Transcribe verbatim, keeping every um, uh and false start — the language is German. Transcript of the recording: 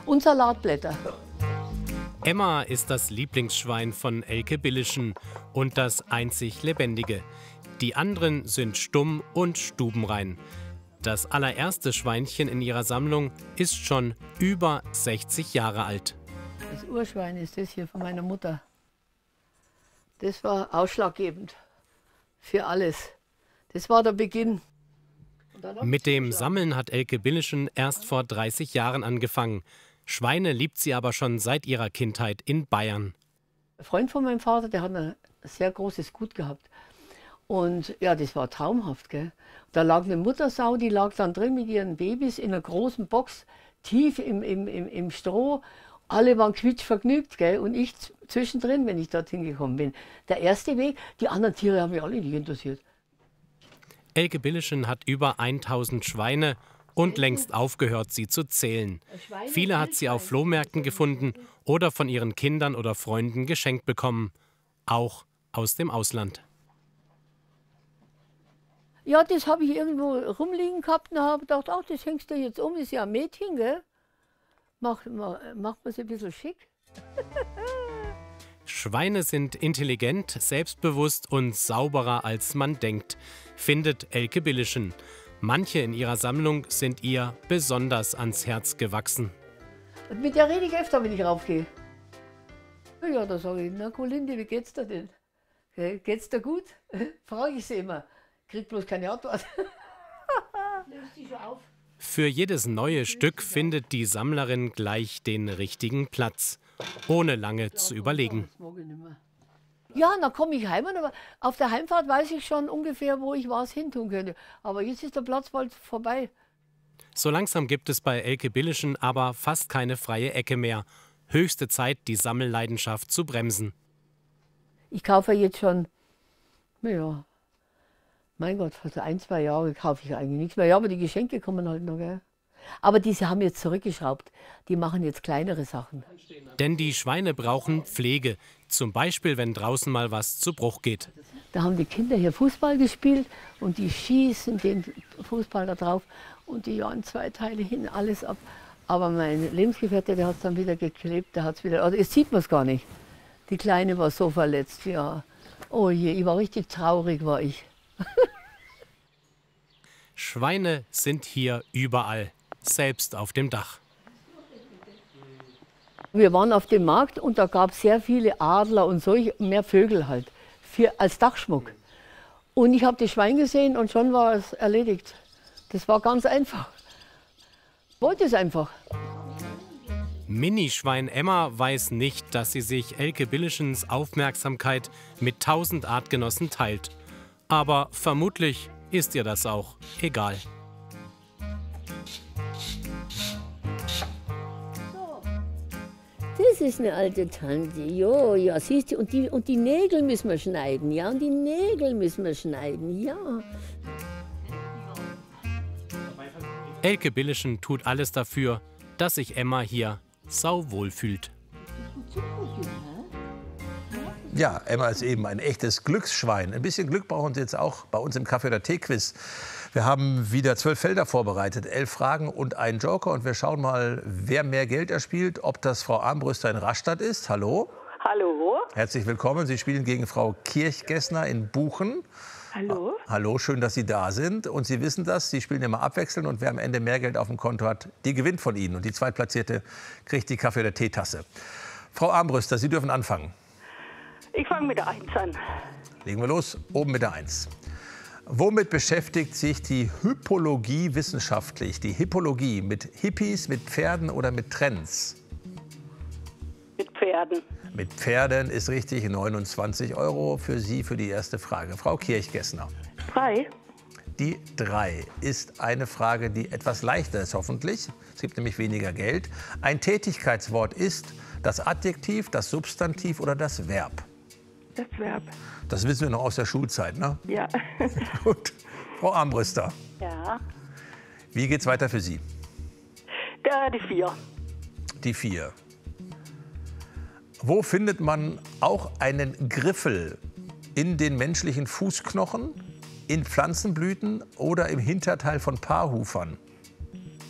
und Salatblätter. Emma ist das Lieblingsschwein von Elke Billeschen und das einzig Lebendige. Die anderen sind stumm und stubenrein. Das allererste Schweinchen in ihrer Sammlung ist schon über sechzig Jahre alt. Das Urschwein ist das hier von meiner Mutter. Das war ausschlaggebend für alles. Das war der Beginn. Mit dem Sammeln hat Elke Billeschen erst vor dreißig Jahren angefangen. Schweine liebt sie aber schon seit ihrer Kindheit in Bayern. Ein Freund von meinem Vater, der hat ein sehr großes Gut gehabt. Und ja, das war traumhaft, gell? Da lag eine Muttersau, die lag dann drin mit ihren Babys in einer großen Box, tief im, im, im, im Stroh. Alle waren quietschvergnügt, gell? Und ich zwischendrin, wenn ich dorthin gekommen bin. Der erste Weg, die anderen Tiere haben mich alle nicht interessiert. Elke Billeschen hat über tausend Schweine und längst aufgehört, sie zu zählen. Viele hat sie auf Flohmärkten gefunden oder von ihren Kindern oder Freunden geschenkt bekommen. Auch aus dem Ausland. Ja, das habe ich irgendwo rumliegen gehabt und habe gedacht, ach, das hängst du jetzt um, ist ja ein Mädchen, gell? Macht macht man es ein bisschen schick. Schweine sind intelligent, selbstbewusst und sauberer, als man denkt, findet Elke Billeschen. Manche in ihrer Sammlung sind ihr besonders ans Herz gewachsen. Und mit der rede ich öfter, wenn ich raufgehe. Ja, da sage ich, na Colinde, wie geht's dir denn? Geht's dir gut? Frage ich sie immer. Krieg bloß keine Antwort. Löst die schon auf? Für jedes neue Stück findet die Sammlerin gleich den richtigen Platz, ohne lange zu überlegen. Ja, dann komme ich heim, aber auf der Heimfahrt weiß ich schon ungefähr, wo ich was hin tun könnte. Aber jetzt ist der Platz bald vorbei. So langsam gibt es bei Elke Billeschen aber fast keine freie Ecke mehr. Höchste Zeit, die Sammelleidenschaft zu bremsen. Ich kaufe jetzt schon, ja, mein Gott, für so ein, zwei Jahre kaufe ich eigentlich nichts mehr. Ja, aber die Geschenke kommen halt noch, gell? Aber diese haben jetzt zurückgeschraubt. Die machen jetzt kleinere Sachen. Denn die Schweine brauchen Pflege. Zum Beispiel, wenn draußen mal was zu Bruch geht. Da haben die Kinder hier Fußball gespielt und die schießen den Fußball da drauf und die jagen zwei Teile hin, alles ab. Aber mein Lebensgefährte, der hat es dann wieder geklebt, der hat es wieder, also jetzt sieht man es gar nicht. Die Kleine war so verletzt, ja. Oh je, ich war richtig traurig, war ich. Schweine sind hier überall, selbst auf dem Dach. Wir waren auf dem Markt und da gab es sehr viele Adler und solche, mehr Vögel halt, für, als Dachschmuck. Und ich habe das Schwein gesehen und schon war es erledigt. Das war ganz einfach. Ich wollte es einfach. Minischwein Emma weiß nicht, dass sie sich Elke Billeschens Aufmerksamkeit mit tausend Artgenossen teilt. Aber vermutlich ist ihr das auch egal. Das ist eine alte Tante, jo, ja, siehst du, und die, und die Nägel müssen wir schneiden, ja, und die Nägel müssen wir schneiden, ja. Elke Billeschen tut alles dafür, dass sich Emma hier sauwohl fühlt. Ja, Emma ist eben ein echtes Glücksschwein. Ein bisschen Glück brauchen Sie jetzt auch bei uns im Kaffee oder Tee-Quiz. Wir haben wieder zwölf Felder vorbereitet, elf Fragen und einen Joker. Und wir schauen mal, wer mehr Geld erspielt, ob das Frau Armbruster in Rastatt ist. Hallo. Hallo. Herzlich willkommen. Sie spielen gegen Frau Kirchgessner in Buchen. Hallo. Hallo, schön, dass Sie da sind. Und Sie wissen das, Sie spielen immer abwechselnd. Und wer am Ende mehr Geld auf dem Konto hat, die gewinnt von Ihnen. Und die Zweitplatzierte kriegt die Kaffee- oder Teetasse. Frau Armbruster, Sie dürfen anfangen. Ich fange mit der Eins an. Legen wir los, oben mit der Eins. Womit beschäftigt sich die Hippologie wissenschaftlich? Die Hippologie mit Hippies, mit Pferden oder mit Trends? Mit Pferden. Mit Pferden ist richtig, neunundzwanzig Euro für Sie für die erste Frage. Frau Kirchgessner. Drei. Die drei ist eine Frage, die etwas leichter ist hoffentlich. Es gibt nämlich weniger Geld. Ein Tätigkeitswort ist das Adjektiv, das Substantiv oder das Verb? Das Verb. Das wissen wir noch aus der Schulzeit, ne? Ja. Gut. Frau Armbruster. Ja. Wie geht's weiter für Sie? Da, die vier. Die vier. Wo findet man auch einen Griffel? In den menschlichen Fußknochen, in Pflanzenblüten oder im Hinterteil von Paarhufern?